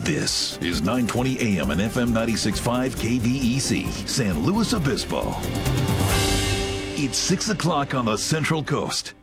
This is 920 AM and FM 96.5 KVEC, San Luis Obispo. It's 6 o'clock on the Central Coast.